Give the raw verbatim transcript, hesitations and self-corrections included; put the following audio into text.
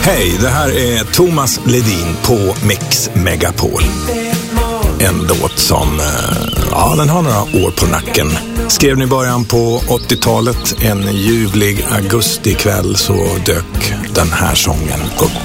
Hej, det här är Thomas Ledin på Mix Megapol. En låt som, ja, den har några år på nacken. Skrev ni i början på åttiotalet, en ljuvlig augustikväll så dök den här sången upp.